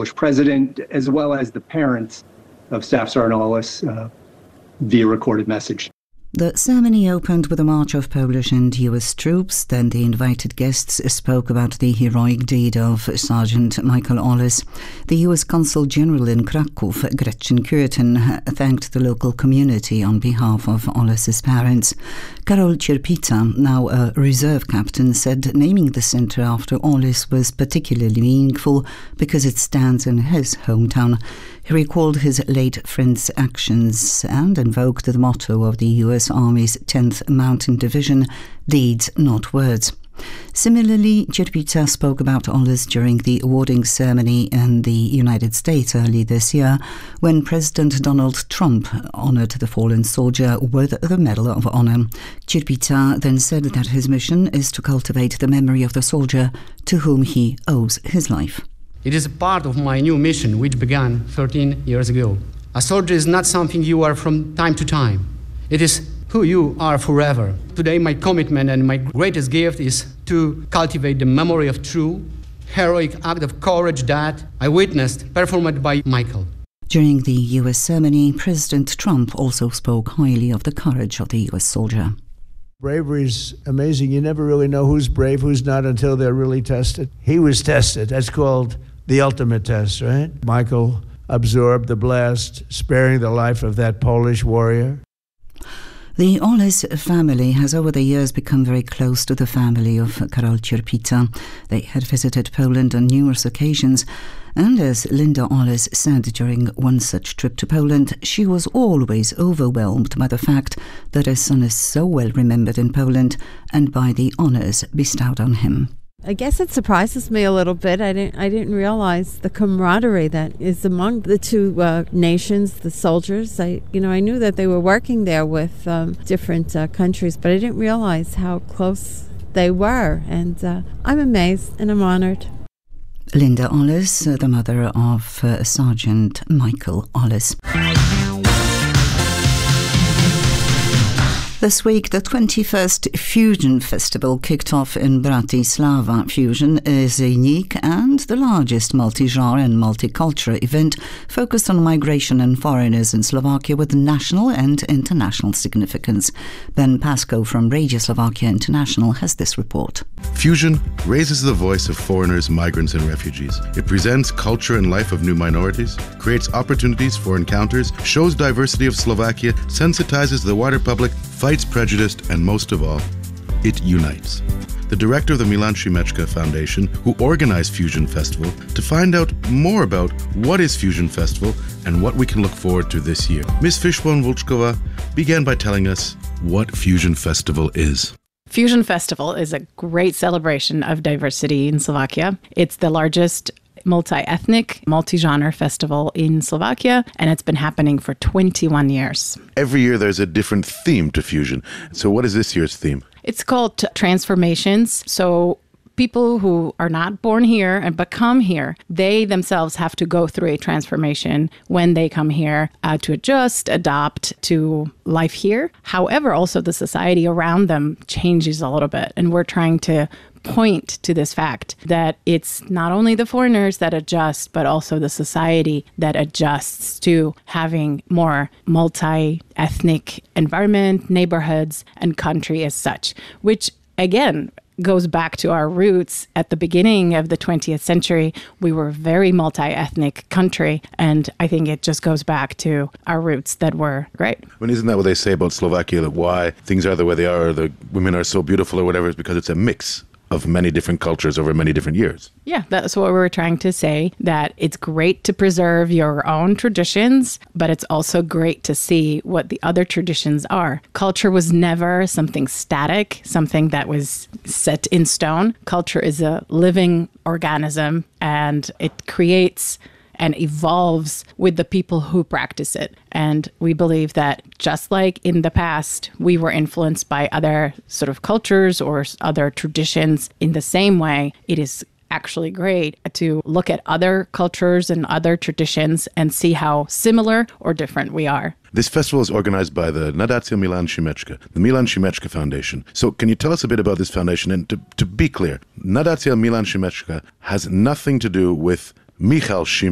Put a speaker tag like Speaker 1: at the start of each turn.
Speaker 1: Polish president, as well as the parents of Staff Sergeant Oles via recorded message.
Speaker 2: The ceremony opened with a march of Polish and US troops. Then the invited guests spoke about the heroic deed of Sergeant Michael Oles. The US Consul General in Kraków, Gretchen Curtin, thanked the local community on behalf of Oles's parents. Karol Cierpita, now a reserve captain, said naming the centre after Oles was particularly meaningful because it stands in his hometown. He recalled his late friend's actions and invoked the motto of the US Army's 10th Mountain Division, deeds, not words. Similarly, Cierpita spoke about Oles during the awarding ceremony in the United States early this year, when President Donald Trump honoured the fallen soldier with the Medal of Honor. Cierpita then said that his mission is to cultivate the memory of the soldier to whom he owes his life.
Speaker 3: It is a part of my new mission, which began 13 years ago. A soldier is not something you are from time to time. It is who you are forever. Today, my commitment and my greatest gift is to cultivate the memory of true, heroic act of courage that I witnessed performed by Michael.
Speaker 2: During the US ceremony, President Trump also spoke highly of the courage of the US soldier.
Speaker 4: Bravery is amazing. You never really know who's brave, who's not until they're really tested. He was tested. That's called the ultimate test, right? Michael absorbed the blast, sparing the life of that Polish warrior.
Speaker 2: The Oles family has over the years become very close to the family of Karol Cierpita. They had visited Poland on numerous occasions, and as Linda Oles said during one such trip to Poland, she was always overwhelmed by the fact that her son is so well remembered in Poland and by the honours bestowed on him.
Speaker 5: I guess it surprises me a little bit. I didn't realize the camaraderie that is among the two nations, the soldiers. I knew that they were working there with different countries, but I didn't realize how close they were. And I'm amazed and I'm honored.
Speaker 2: Linda Oles, the mother of Sergeant Michael Oles. This week, the 21st Fusion Festival kicked off in Bratislava. Fusion is a unique and the largest multi-genre and multicultural event focused on migration and foreigners in Slovakia with national and international significance. Ben Pasco from Radio Slovakia International has this report.
Speaker 6: Fusion raises the voice of foreigners, migrants and refugees. It presents culture and life of new minorities, creates opportunities for encounters, shows diversity of Slovakia, sensitizes the wider public, fights prejudice, and most of all, it unites. The director of the Milan Šimečka Foundation, who organized Fusion Festival, to find out more about what is Fusion Festival and what we can look forward to this year. Ms. Fishbone-Volchkova began by telling us what Fusion Festival is.
Speaker 7: Fusion Festival is a great celebration of diversity in Slovakia. It's the largest multi-ethnic, multi-genre festival in Slovakia, and it's been happening for 21 years.
Speaker 6: Every year there's a different theme to Fusion. So what is this year's theme?
Speaker 7: It's called Transformations. So people who are not born here but come here, they themselves have to go through a transformation when they come here to adjust, adapt to life here. However, also the society around them changes a little bit, and we're trying to point to this fact that it's not only the foreigners that adjust, but also the society that adjusts to having more multi-ethnic environment, neighborhoods, and country as such, which again goes back to our roots. At the beginning of the 20th century, we were a very multi-ethnic country, and I think it just goes back to our roots that were great.
Speaker 6: Well, isn't that what they say about Slovakia, that why things are the way they are, or the women are so beautiful or whatever, is because it's a mix of many different cultures over many different years?
Speaker 7: Yeah, that's what we're trying to say, that it's great to preserve your own traditions, but it's also great to see what the other traditions are. Culture was never something static, something that was set in stone. Culture is a living organism, and it creates and evolves with the people who practice it. And we believe that just like in the past, we were influenced by other sort of cultures or other traditions, in the same way, it is actually great to look at other cultures and other traditions and see how similar or different we are.
Speaker 6: This festival is organized by the Nadacja Milan Šimečka, the Milan Šimečka Foundation. So can you tell us a bit about this foundation? And to be clear, Nadacja Milan Šimečka has nothing to do with Michal Šimečka,